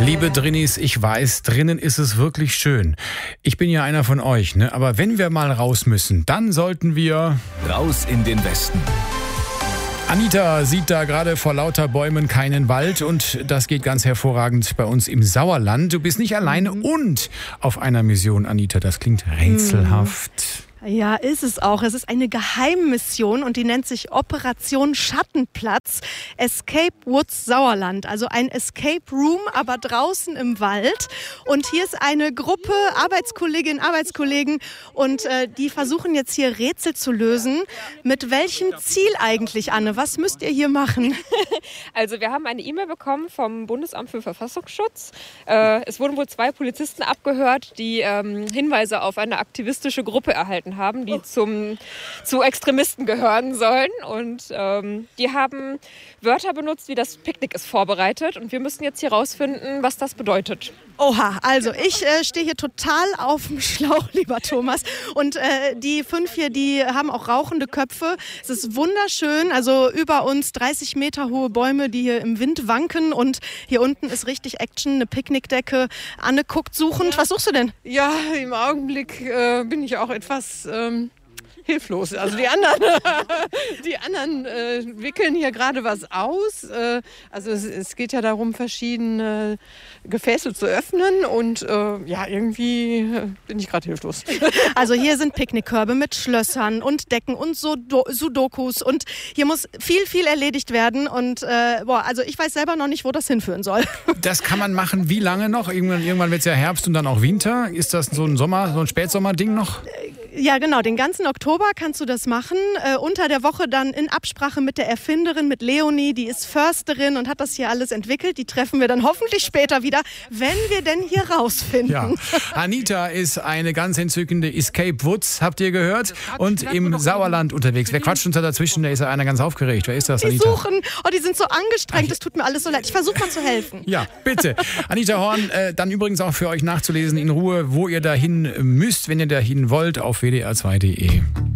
Liebe Drinnis, ich weiß, drinnen ist es wirklich schön. Ich bin ja einer von euch, ne? Aber wenn wir mal raus müssen, dann sollten wir... Raus in den Westen. Anita sieht da gerade vor lauter Bäumen keinen Wald und das geht ganz hervorragend bei uns im Sauerland. Du bist nicht alleine und auf einer Mission, Anita. Das klingt rätselhaft. Ja, ist es auch. Es ist eine Geheimmission und die nennt sich Operation Schattenplatz Escape Woods Sauerland. Also ein Escape Room, aber draußen im Wald. Und hier ist eine Gruppe Arbeitskollegen und die versuchen jetzt hier Rätsel zu lösen. Mit welchem Ziel eigentlich, Anne? Was müsst ihr hier machen? Also wir haben eine E-Mail bekommen vom Bundesamt für Verfassungsschutz. Es wurden wohl 2 Polizisten abgehört, die Hinweise auf eine aktivistische Gruppe erhalten haben, die zu Extremisten gehören sollen. Und die haben Wörter benutzt, wie das Picknick ist vorbereitet. Und wir müssen jetzt hier rausfinden, was das bedeutet. Oha, also ich stehe hier total auf dem Schlauch, lieber Thomas. Und die 5 hier, die haben auch rauchende Köpfe. Es ist wunderschön, also über uns 30 Meter hohe Bäume, die hier im Wind wanken. Und hier unten ist richtig Action, eine Picknickdecke. Anne guckt suchend. Was suchst du denn? Ja, im Augenblick bin ich auch etwas hilflos. Also die anderen wickeln hier gerade was aus. Also es geht ja darum, verschiedene Gefäße zu öffnen und ja, irgendwie bin ich gerade hilflos. Also hier sind Picknickkörbe mit Schlössern und Decken und Sudokus und hier muss viel erledigt werden und also ich weiß selber noch nicht, wo das hinführen soll. Das kann man machen, wie lange noch? Irgendwann wird es ja Herbst und dann auch Winter. Ist das so ein Spätsommerding noch? Ja, genau. Den ganzen Oktober kannst du das machen. Unter der Woche dann in Absprache mit der Erfinderin, mit Leonie. Die ist Försterin und hat das hier alles entwickelt. Die treffen wir dann hoffentlich später wieder, wenn wir denn hier rausfinden. Ja. Anita ist eine ganz entzückende Escape Woods, habt ihr gehört? Und im Sauerland unterwegs. Wer quatscht uns da dazwischen? Da ist ja einer ganz aufgeregt. Wer ist das, Anita? Die suchen. Oh, die sind so angestrengt. Das tut mir alles so leid. Ich versuche mal zu helfen. Ja, bitte. Anita Horn, dann übrigens auch für euch nachzulesen in Ruhe, wo ihr dahin müsst, wenn ihr dahin wollt, auf wdr2.de.